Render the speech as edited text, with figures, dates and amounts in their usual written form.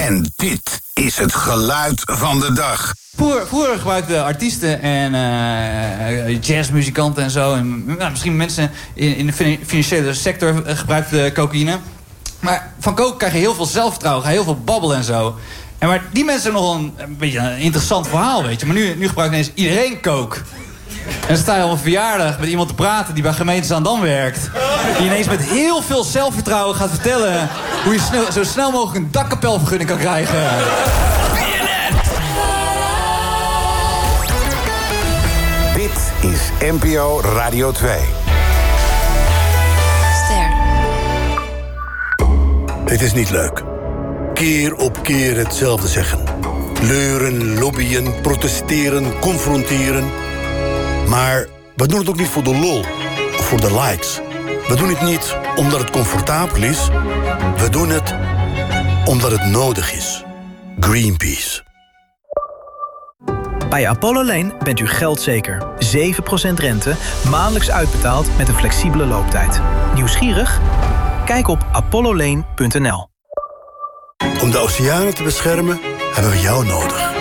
En dit is het geluid van de dag. Vroeger gebruikten artiesten en jazzmuzikanten en zo... en misschien mensen in de financiële sector gebruikten cocaïne. Maar van coke krijg je heel veel zelfvertrouwen, ga je heel veel babbelen en zo. Maar die mensen hebben nog een beetje een interessant verhaal, weet je. Maar nu gebruikt ineens iedereen coke. En dan sta je op een verjaardag met iemand te praten die bij gemeente Zaandam werkt. Die ineens met heel veel zelfvertrouwen gaat vertellen... hoe je zo snel mogelijk een dakkapelvergunning kan krijgen. Dit is NPO Radio 2. Ster. Het is niet leuk. Keer op keer hetzelfde zeggen. Leuren, lobbyen, protesteren, confronteren. Maar we doen het ook niet voor de lol of voor de likes. We doen het niet omdat het comfortabel is. We doen het omdat het nodig is. Greenpeace. Bij Apollo Lane bent u geldzeker. 7% rente, maandelijks uitbetaald met een flexibele looptijd. Nieuwsgierig? Kijk op apollolane.nl. Om de oceanen te beschermen hebben we jou nodig.